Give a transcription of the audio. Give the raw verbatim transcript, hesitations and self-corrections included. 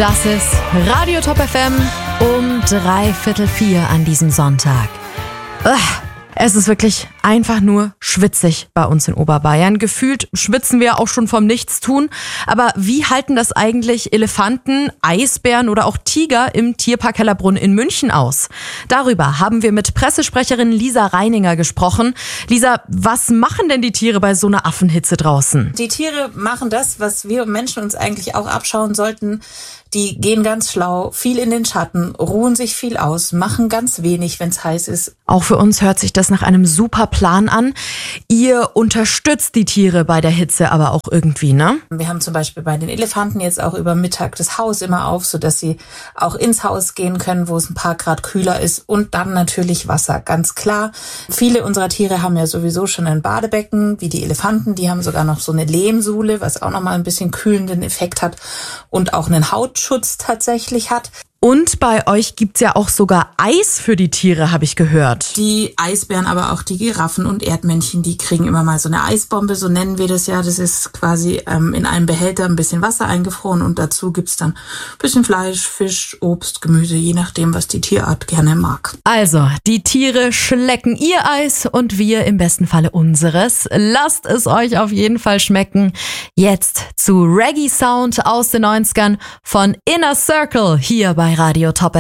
Das ist Radio Top F M um dreiviertel vier an diesem Sonntag. Ugh. Es ist wirklich einfach nur schwitzig bei uns in Oberbayern. Gefühlt schwitzen wir auch schon vom Nichtstun. Aber wie halten das eigentlich Elefanten, Eisbären oder auch Tiger im Tierpark Hellerbrunn in München aus? Darüber haben wir mit Pressesprecherin Lisa Reininger gesprochen. Lisa, was machen denn die Tiere bei so einer Affenhitze draußen? Die Tiere machen das, was wir Menschen uns eigentlich auch abschauen sollten. Die gehen ganz schlau, viel in den Schatten, ruhen sich viel aus, machen ganz wenig, wenn es heiß ist. Auch für uns hört sich das nach einem super Plan an. Ihr unterstützt die Tiere bei der Hitze aber auch irgendwie, ne? Wir haben zum Beispiel bei den Elefanten jetzt auch über Mittag das Haus immer auf, sodass sie auch ins Haus gehen können, wo es ein paar Grad kühler ist. Und dann natürlich Wasser, ganz klar. Viele unserer Tiere haben ja sowieso schon ein Badebecken, wie die Elefanten. Die haben sogar noch so eine Lehmsohle, was auch nochmal ein bisschen kühlenden Effekt hat und auch einen Hautschutz tatsächlich hat. Und bei euch gibt's ja auch sogar Eis für die Tiere, habe ich gehört. Die Eisbären, aber auch die Giraffen und Erdmännchen, die kriegen immer mal so eine Eisbombe, so nennen wir das ja. Das ist quasi ähm, in einem Behälter ein bisschen Wasser eingefroren und dazu gibt's dann ein bisschen Fleisch, Fisch, Obst, Gemüse, je nachdem, was die Tierart gerne mag. Also, die Tiere schlecken ihr Eis und wir im besten Falle unseres. Lasst es euch auf jeden Fall schmecken. Jetzt zu Reggae Sound aus den neunzigern von Inner Circle hier bei Radio Top